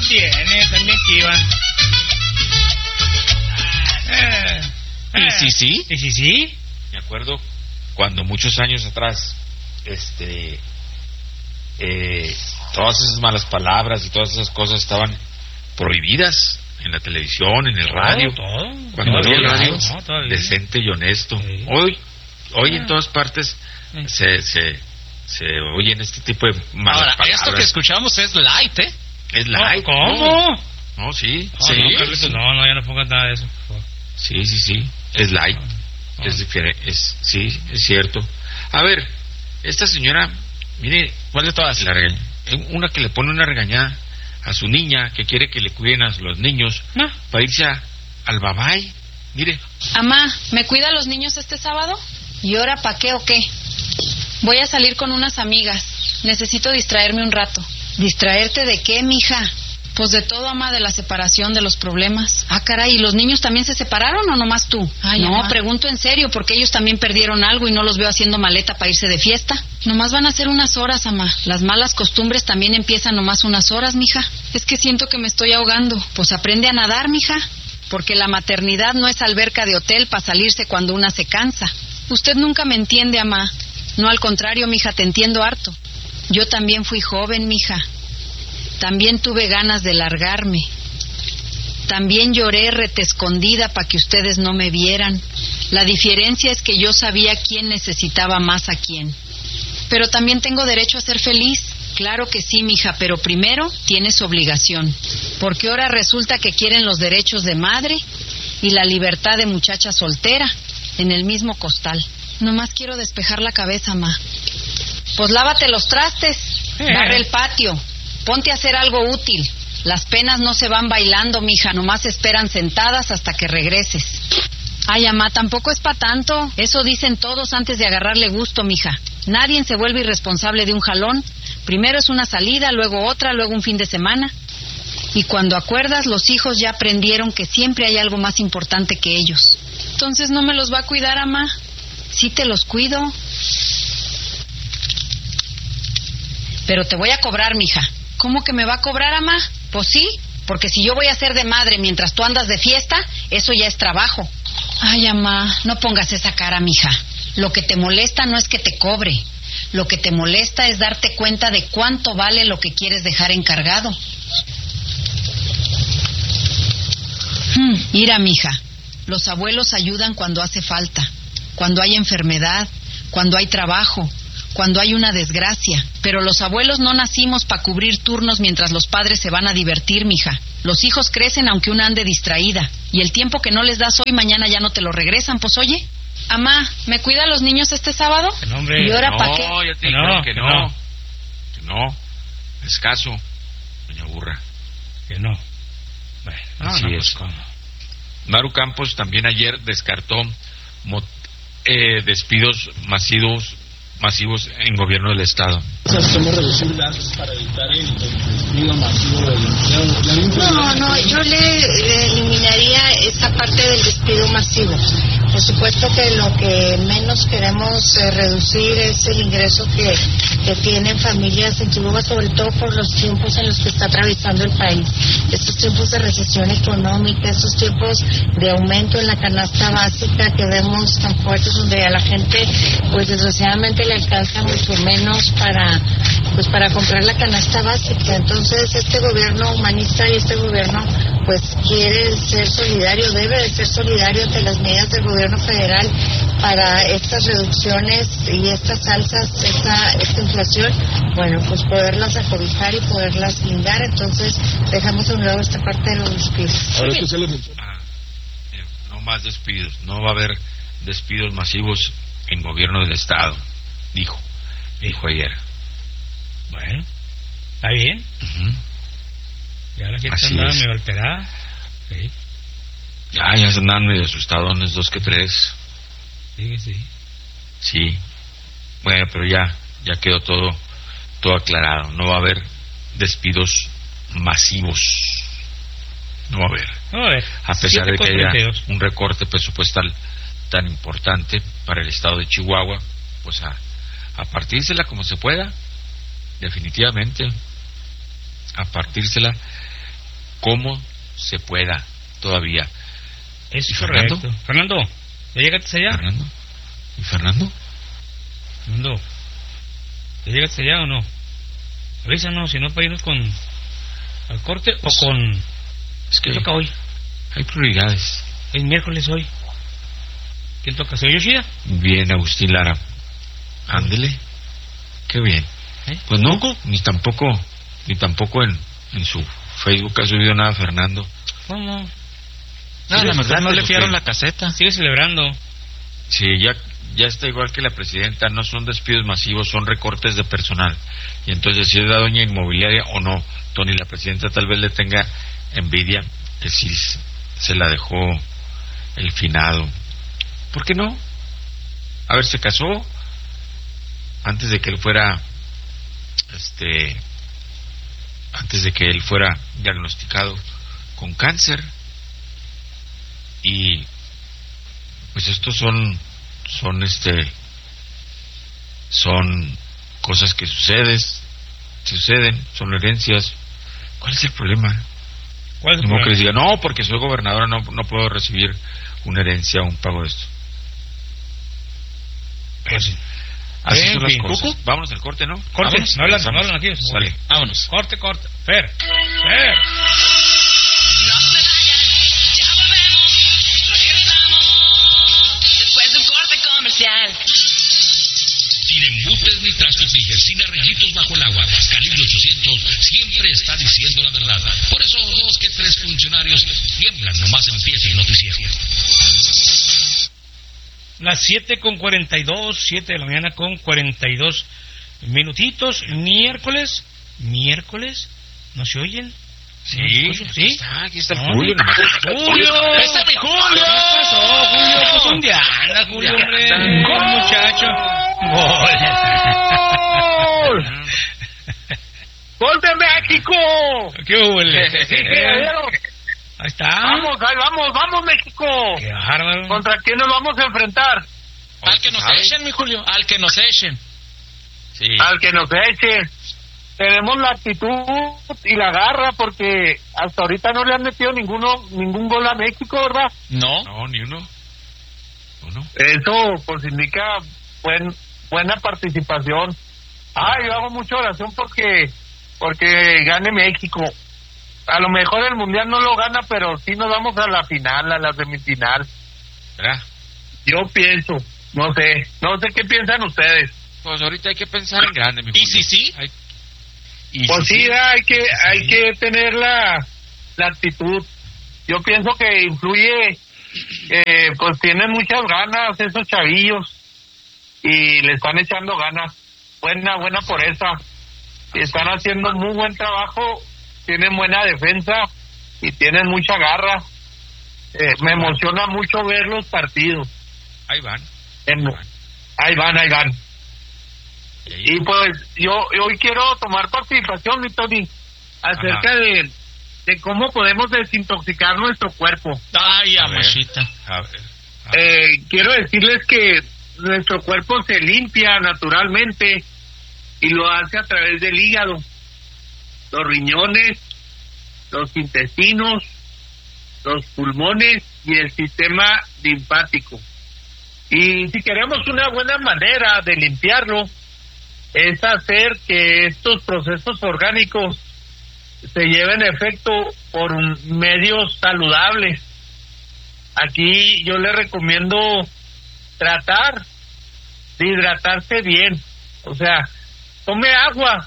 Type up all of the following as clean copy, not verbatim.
tiene, también que iban. ¿Y sí? ¿Y sí? Me acuerdo cuando muchos años atrás, todas esas malas palabras y todas esas cosas estaban prohibidas en la televisión, en el radio. Todo. Cuando había el radio todavía. decente y honesto. Sí. Hoy en todas partes se oyen este tipo de malas Ahora, palabras. esto que escuchamos es light, ¿eh? Es light. ¿Cómo? No, sí. No, Sí, no, Carlitos, sí. no, ya no pongas nada de eso, por favor. Sí. Es light. No. Es diferente. Sí, es cierto. A ver, esta señora, mire, ¿Cuál de todas? una que le pone una regañada a su niña, que quiere que le cuiden a los niños No. para irse al babay. Mire, Amá, ¿me cuida a los niños este sábado? ¿Y ahora pa' qué o qué? Voy a salir con unas amigas. Necesito distraerme un rato. ¿Distraerte de qué, mija? Pues de todo, amá, de la separación, de los problemas. Ah, caray, ¿y los niños también se separaron o nomás tú? Ay, no, amá. pregunto en serio, porque ellos también perdieron algo y no los veo haciendo maleta para irse de fiesta. Nomás van a ser unas horas, amá. Las malas costumbres también empiezan nomás unas horas, mija. Es que siento que me estoy ahogando. Pues aprende a nadar, mija. Porque la maternidad no es alberca de hotel para salirse cuando una se cansa. Usted nunca me entiende, amá. No, al contrario, mija, te entiendo harto. Yo también fui joven, mija. También tuve ganas de largarme. También lloré rete escondida para que ustedes no me vieran. La diferencia es que yo sabía quién necesitaba más a quién. Pero también tengo derecho a ser feliz. Claro que sí, mija, pero primero tienes obligación. Porque ahora resulta que quieren los derechos de madre y la libertad de muchacha soltera en el mismo costal. Nomás quiero despejar la cabeza, ma. Pues lávate los trastes, barre el patio, ponte a hacer algo útil. Las penas no se van bailando, mija, nomás esperan sentadas hasta que regreses. Ay, amá, tampoco es pa' tanto. Eso dicen todos antes de agarrarle gusto, mija. Nadie se vuelve irresponsable de un jalón. Primero es una salida, luego otra, luego un fin de semana. Y cuando acuerdas, los hijos ya aprendieron que siempre hay algo más importante que ellos. Entonces, ¿no me los va a cuidar, amá? Sí te los cuido. Pero te voy a cobrar, mija. ¿Cómo que me va a cobrar, amá? Pues sí, porque si yo voy a ser de madre mientras tú andas de fiesta, eso ya es trabajo. Ay, amá, no pongas esa cara, mija. Lo que te molesta no es que te cobre. Lo que te molesta es darte cuenta de cuánto vale lo que quieres dejar encargado. Mira, mija, los abuelos ayudan cuando hace falta, cuando hay enfermedad, cuando hay trabajo, cuando hay una desgracia. Pero los abuelos no nacimos para cubrir turnos mientras los padres se van a divertir, mija. Los hijos crecen aunque una ande distraída. Y el tiempo que no les das hoy, mañana ya no te lo regresan, pues oye. Amá, ¿me cuida a los niños este sábado? No, hombre. ¿Y ahora no, para qué? ya te dijeron que no. Que no. Escaso, doña Burra. Que no. Bueno, Así es. pues, ¿cómo? Maru Campos también ayer descartó despidos masivos en gobierno del estado. Hacemos reducir gastos para evitar el despido masivo del empleo. No, yo le eliminaría esa parte del despido masivo. Por supuesto que lo que menos queremos reducir es el ingreso que tienen familias en Chihuahua, sobre todo por los tiempos en los que está atravesando el país. Estos tiempos de recesión económica, estos tiempos de aumento en la canasta básica que vemos tan fuertes, donde a la gente, pues desgraciadamente le alcanza mucho menos para comprar la canasta básica. Entonces este gobierno humanista y este gobierno pues quiere ser solidario, debe de ser solidario ante las medidas del gobierno federal para estas reducciones y estas alzas, esta inflación, bueno, pues poderlas acobijar y poderlas blindar. Entonces dejamos a un lado esta parte de los despidos. No más despidos, no va a haber despidos masivos en gobierno del estado, dijo ayer. Bueno, está bien. Y ahora que Así andaba es. medio alterada. Sí, Ya se andan medio asustadones, 2 que 3. sí. Sí. Bueno, pero ya quedó todo aclarado. No va a haber despidos masivos. No va a haber. A ver, A pesar de que haya 7:32. un recorte presupuestal tan importante para el estado de Chihuahua, pues a partírsela como se pueda, definitivamente, a partírsela como se pueda todavía. Es ¿Y correcto. Fernando? Fernando, ¿ya llegaste allá? ¿Fernando? ¿Y Fernando? Fernando, ¿ya llegaste allá o no? Avísanos, si no, para irnos al corte o con... Es que ¿Qué toca hoy? hay prioridades. Es miércoles hoy. ¿Quién toca? ¿Soy Yoshida? Bien, Agustín Lara. Ándele. Qué bien. Pues no, ni tampoco en su Facebook ha subido nada Fernando. ¿Cómo? No, a lo mejor no le fiaron la... la caseta. Sigue celebrando. Sí, ya está igual que la presidenta, no son despidos masivos, son recortes de personal. Y entonces, si es la doña inmobiliaria o no, Tony, la presidenta tal vez le tenga envidia que sí se la dejó el finado. ¿Por qué no? A ver, se casó antes de que él fuera diagnosticado con cáncer. Y pues estos son cosas que suceden, son herencias. ¿Cuál es el problema? ¿Cuál es el No que problema? les diga, no, porque soy gobernadora, no puedo recibir una herencia o un pago de esto. Pues sí. Así son las fin. cosas. Cucu. Vámonos al corte, ¿no? Corte, Vámonos, no hablan regresamos. aquí. Sale. Vámonos. Corte. Fer. No se vayan, ya volvemos, regresamos después de un corte comercial. Sin embutes ni trastes ni sin arreglitos bajo el agua. Calibre 800 siempre está diciendo la verdad. Por eso 2 que 3 funcionarios tiemblan nomás empieza el noticiero. Las 7:42, 7 de la mañana con 42 minutitos. Miércoles. ¿No se oyen? Sí, ¿Sí? aquí está el No, Julio. ¡Julio! ¡Ese es mi Julio! ¿Qué pasó, Julio? Pues ¿dónde anda, Julio, hombre? ¡Gol! Muchacho. ¡Gol! ¡Gol de México! ¿Qué huele? Sí, caballero. Ahí está. Vamos México. Qué bárbaro. ¿Contra quién nos vamos a enfrentar? Al que nos echen, mi Julio, al que nos echen. Sí. Al que nos eche. Tenemos la actitud y la garra porque hasta ahorita no le han metido ningún gol a México, ¿verdad? No, ni uno. Eso pues indica buena participación. Yo hago mucha oración porque gane México. A lo mejor el mundial no lo gana, pero sí nos vamos a la final, a la semifinal. ¿Verdad? Yo pienso, no sé qué piensan ustedes. Pues ahorita hay que pensar en grande, mi ¿Y Julio. si sí? Pues sí, hay que tener la actitud. Yo pienso que influye, pues tienen muchas ganas esos chavillos y le están echando ganas. Buena por esa. Están haciendo muy buen trabajo, tienen buena defensa y tienen mucha garra. Me emociona mucho ver los partidos. Ahí van. Ahí van. Y pues yo hoy quiero tomar participación, mi Tony, acerca de cómo podemos desintoxicar nuestro cuerpo. Ay, A ver. amachita. A ver. Quiero decirles que nuestro cuerpo se limpia naturalmente y lo hace a través del hígado, los riñones, los intestinos, los pulmones y el sistema linfático. Y si queremos una buena manera de limpiarlo, es hacer que estos procesos orgánicos se lleven a efecto por medios saludables. Aquí yo le recomiendo tratar de hidratarse bien, o sea, tome agua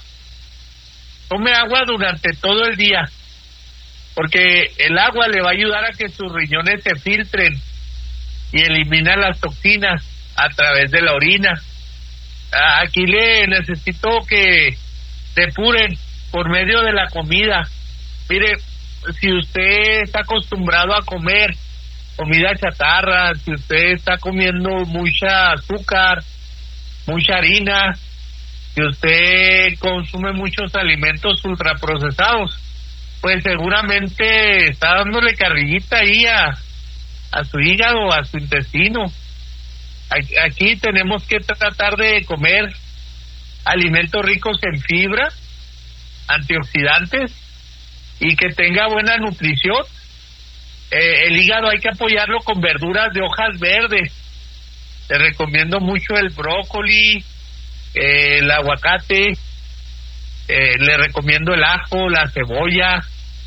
durante todo el día, porque el agua le va a ayudar a que sus riñones se filtren y eliminan las toxinas a través de la orina. Aquí le necesito que depuren por medio de la comida. Mire, si usted está acostumbrado a comer comida chatarra, si usted está comiendo mucha azúcar, mucha harina, si usted consume muchos alimentos ultraprocesados, pues seguramente está dándole carrillita ahí a su hígado, a su intestino. Aquí tenemos que tratar de comer alimentos ricos en fibra, antioxidantes, y que tenga buena nutrición. El hígado hay que apoyarlo con verduras de hojas verdes. Te recomiendo mucho el brócoli, el aguacate, le recomiendo el ajo, la cebolla,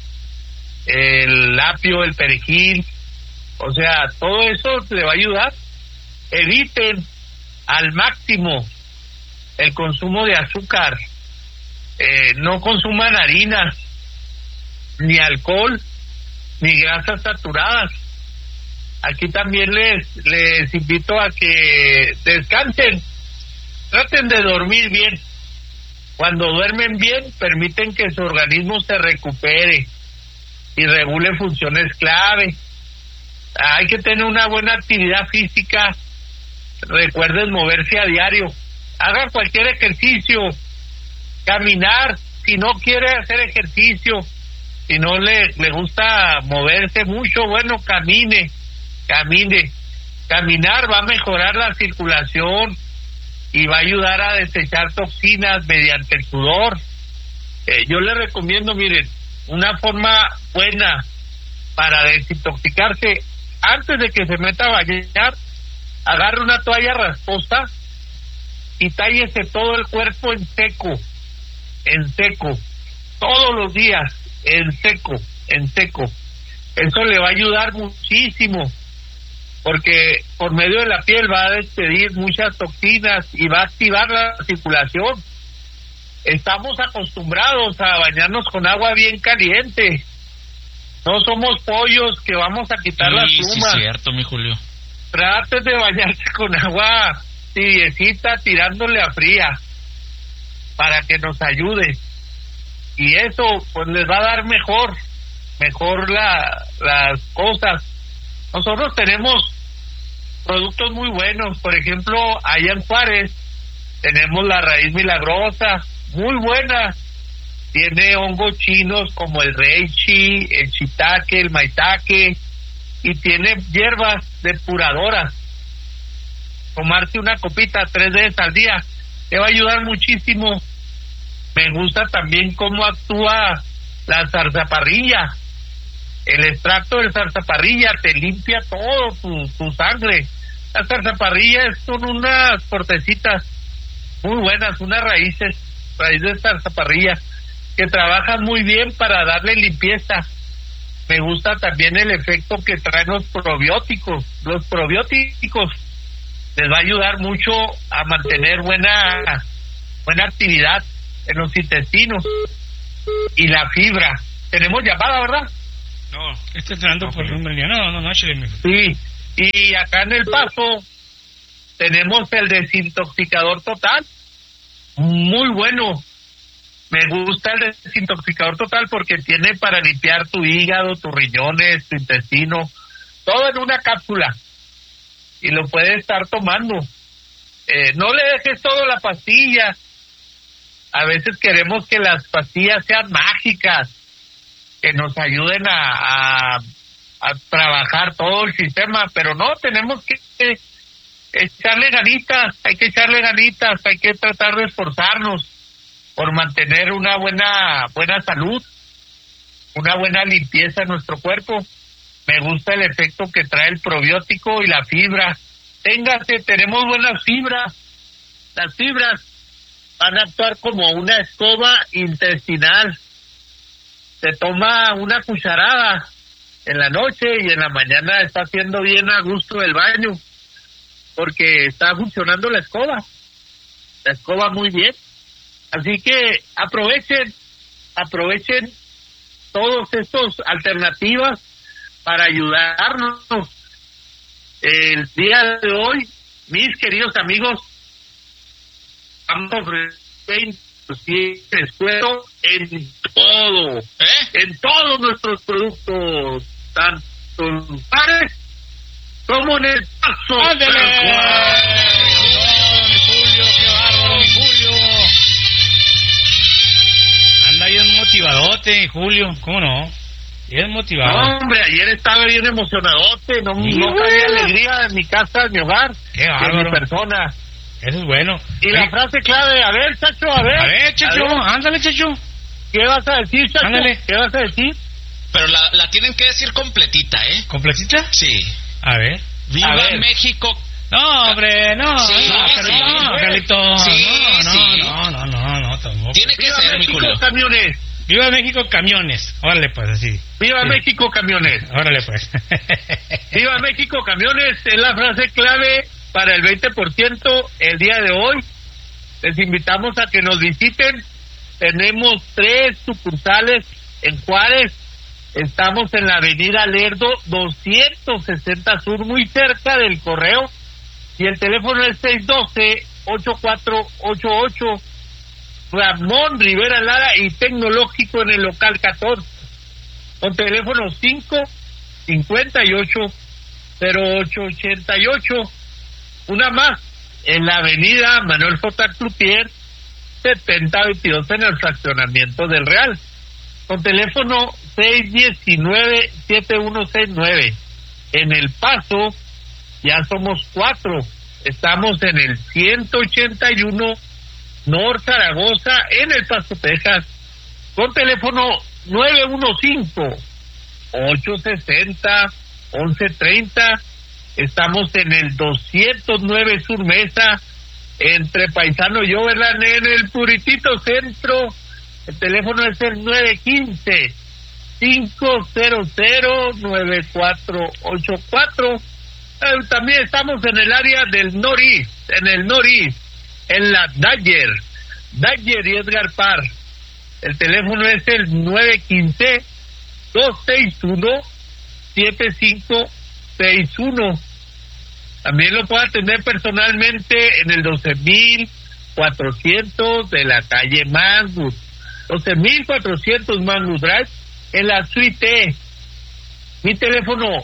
el apio, el perejil. O sea, todo eso le va a ayudar. Eviten al máximo el consumo de azúcar. No consuman harinas, ni alcohol, ni grasas saturadas. Aquí también les invito a que descansen. Traten de dormir bien. Cuando duermen bien, permiten que su organismo se recupere y regule funciones clave. Hay que tener una buena actividad física. Recuerden moverse a diario. Hagan cualquier ejercicio. Caminar. Si no quiere hacer ejercicio, si no le gusta moverse mucho, bueno, camine. Caminar va a mejorar la circulación y va a ayudar a desechar toxinas mediante el sudor. Yo les recomiendo, miren, una forma buena para desintoxicarse. Antes de que se meta a bañar, agarre una toalla rasposa y tállese todo el cuerpo en seco, todos los días, en seco. Eso le va a ayudar muchísimo, porque por medio de la piel va a despedir muchas toxinas y va a activar la circulación. Estamos acostumbrados a bañarnos con agua bien caliente. No somos pollos que vamos a quitar las plumas. Sí, cierto, mi Julio. Traten de bañarse con agua tibiecita, tirándole a fría, para que nos ayude. Y eso, pues, les va a dar mejor las cosas. Nosotros tenemos productos muy buenos. Por ejemplo, allá en Juárez tenemos la raíz milagrosa, muy buena. Tiene hongos chinos como el reishi, el shiitake, el maitake, y tiene hierbas depuradoras. Tomarse una copita 3 veces al día te va a ayudar muchísimo. Me gusta también cómo actúa la zarzaparrilla. El extracto de zarzaparrilla te limpia todo tu sangre. Las zarzaparrillas son unas cortecitas muy buenas, unas raíces de zarzaparrilla que trabajan muy bien para darle limpieza. Me gusta también el efecto que traen los probióticos. Los probióticos les va a ayudar mucho a mantener buena actividad en los intestinos. Y la fibra. Tenemos llamada, ¿verdad? No, está entrando por el número. No, échale. Sí, y acá en El Paso tenemos el desintoxicador total. Muy bueno. Me gusta el desintoxicador total porque tiene para limpiar tu hígado, tus riñones, tu intestino, todo en una cápsula. Y lo puedes estar tomando. No le dejes todo la pastilla. A veces queremos que las pastillas sean mágicas, que nos ayuden a trabajar todo el sistema, pero no, tenemos que echarle ganitas, hay que tratar de esforzarnos por mantener una buena salud, una buena limpieza en nuestro cuerpo. Me gusta el efecto que trae el probiótico y la fibra. Tenemos buenas fibras. Las fibras van a actuar como una escoba intestinal. Se toma una cucharada en la noche y en la mañana está haciendo bien a gusto el baño, porque está funcionando la escoba muy bien. Así que aprovechen todos estos alternativas para ayudarnos. El día de hoy, mis queridos amigos, vamos a ofrecer descuento en todo, en todos nuestros productos, tanto en bares como en El Paso. ¡Ándale! Julio, qué bárbaro, mi Julio. Anda bien motivadote, Julio, ¿cómo no? Bien motivado. No, hombre, ayer estaba bien emocionadote, no cabía alegría en mi casa, en mi hogar, en mi persona. Eso es bueno. Y la frase clave, a ver, Chacho, a ver. Chacho, ándale, Chacho. ¿Qué vas a decir, Chacho? Ándale. ¿Qué vas a decir? Pero la tienen que decir completita, ¿eh? ¿Completita? Sí. A ver. ¡Viva A ver. México! No, hombre, no. Sí, No, Carlito. Sí, No, tampoco. Tiene que ¡Viva ser, mi México, Julio. camiones! Viva México, camiones. Órale, pues, así. ¡Viva Sí. México, camiones! Órale, pues. ¡Viva México, camiones! Es la frase clave para el 20% el día de hoy. Les invitamos a que nos visiten. Tenemos 3 sucursales en Juárez. Estamos en la avenida Lerdo 260 Sur, muy cerca del correo. Y el teléfono es 612-8488. Ramón Rivera Lara y Tecnológico en el local 14. Con teléfono 558-0888. Una más, en la avenida Manuel J. Cloutier, 7022 en el fraccionamiento del Real. Con teléfono 619-7169. En El Paso ya somos 4. Estamos en el 181 North Zaragoza, en El Paso, Texas. Con teléfono 915-860-1130. Estamos en el 209 Sur Mesa, entre Paisano y Overland, en el Puritito Centro. El teléfono es el 915-500-9484. También estamos en el área del Northeast, en la Dagger y Edgar Parr. El teléfono es el 915-261-7561. También lo puede atender personalmente en el 12.400 de la calle Mangwood. 12.400 Mangwood Drive, en la suite E. Mi teléfono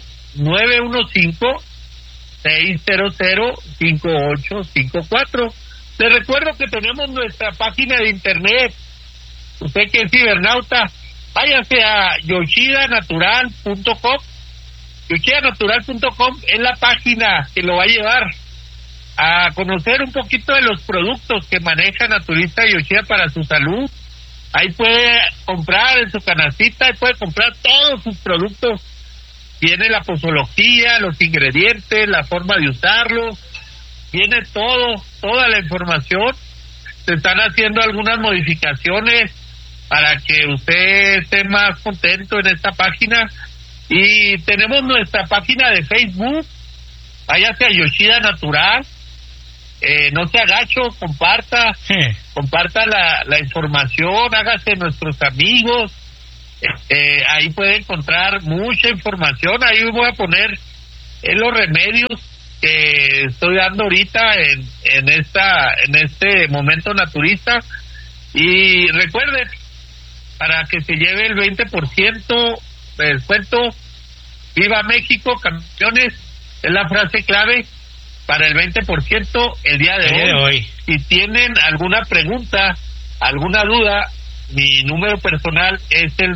915-600-5854. Les recuerdo que tenemos nuestra página de internet. Usted que es cibernauta, váyase a yoshidanatural.com. Yoshidanatural.com es la página que lo va a llevar a conocer un poquito de los productos que maneja Naturista Yoshida para su salud. Ahí puede comprar en su canastita, ahí puede comprar todos sus productos. Viene la posología, los ingredientes, la forma de usarlos, viene toda la información. Se están haciendo algunas modificaciones para que usted esté más contento en esta página. Y tenemos nuestra página de Facebook, váyase a Yoshida Natural, no se agacho, comparta la información, hágase nuestros amigos. Ahí puede encontrar mucha información. Ahí voy a poner los remedios que estoy dando ahorita en este momento naturista. Y recuerden, para que se lleve el 20% de descuento, Viva México, campeones, es la frase clave para el 20% el día de hoy. Si tienen alguna pregunta, alguna duda, mi número personal es el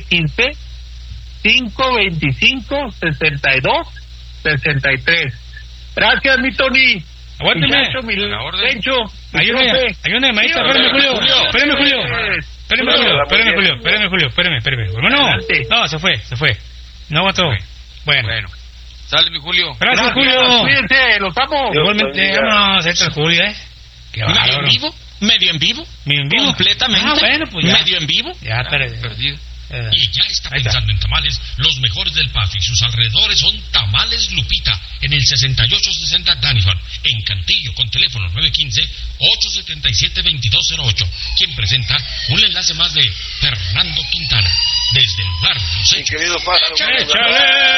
915-525-6263. Gracias, mi Tony. Aguánteme. Ayúdame, maestra. Espérame, Julio. Bueno, no, se fue. No aguantó. Bueno. Sale, mi Julio. Gracias, Julio. Cuídense, los amo. Igualmente, vámonos, este es Julio, Qué bárbaro. ¿Medio en vivo? Completamente. Bueno, pues ya. ¿Medio en vivo? Ya, perdido. Y ya está pensando en tamales, los mejores del Paso y sus alrededores son Tamales Lupita, en el 6860 Danifan, en Cantillo, con teléfono 915-877-2208, quien presenta un enlace más de Fernando Quintana, desde el lugar de los hechos. Querido pájaro, ¡Échale!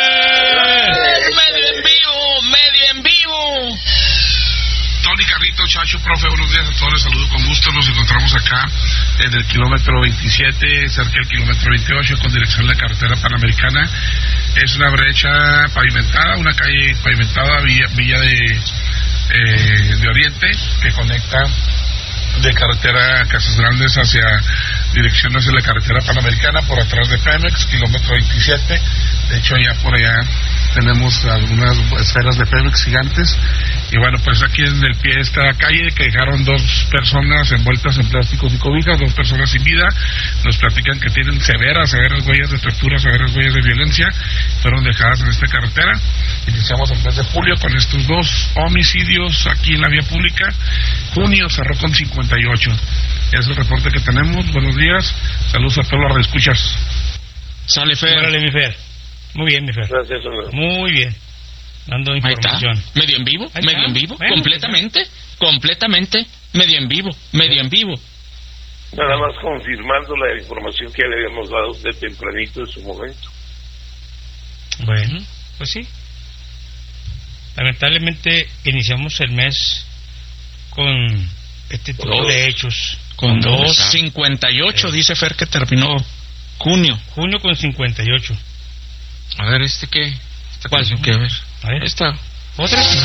¡Medio en vivo! Tony, Carrito, Chacho, profe, buenos días a todos, les saludo con gusto. Nos encontramos acá en el kilómetro 27, cerca del kilómetro 28, con dirección a la carretera panamericana. Es una brecha pavimentada, una calle pavimentada, Villa de Oriente, que conecta de carretera Casas Grandes dirección hacia la carretera panamericana, por atrás de Pemex, kilómetro 27. De hecho, ya por allá tenemos algunas esferas de Pemex gigantes, y bueno, pues aquí en el pie de esta calle que dejaron 2 personas envueltas en plásticos y cobijas, 2 personas sin vida, nos platican que tienen severas huellas de fractura, severas huellas de violencia, fueron dejadas en esta carretera. Iniciamos el mes de julio con estos 2 homicidios aquí en la vía pública, junio cerró con 58. Es el reporte que tenemos. Buenos días, saludos a todos los reescuchas. Sale, Fer. Órale, mi Fer. Muy bien, mi Fer. Gracias, Homero. Muy bien. Dando información. Medio en vivo, Ahí medio está. en vivo, Bueno, completamente, medio en vivo, medio en vivo. Nada más confirmando la información que ya le habíamos dado de tempranito en su momento. Bueno, pues sí. Lamentablemente iniciamos el mes con este tipo de hechos. Con 2. 2.58, dice Fer que terminó junio. Junio con 58. A ver, ¿qué? ¿Cuál? Canción, ¿qué? A ver. A ver. Esta. ¿Otra?